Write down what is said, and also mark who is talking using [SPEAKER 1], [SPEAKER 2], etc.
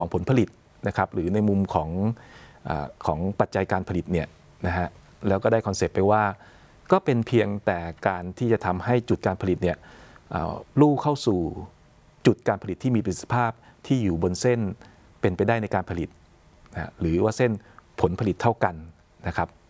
[SPEAKER 1] ของผลผลิตนะครับหรือในมุมของปัจจัยการผลิตเนี่ยนะฮะแล้วก็ได้คอนเซปต์ไปว่าก็เป็นเพียงแต่การที่จะทำให้จุดการผลิตเนี่ยลู่เข้าสู่จุดการผลิตที่มีประสิทธิภาพที่อยู่บนเส้นเป็นไปได้ในการผลิตนะหรือว่าเส้นผลผลิตเท่ากันนะครับ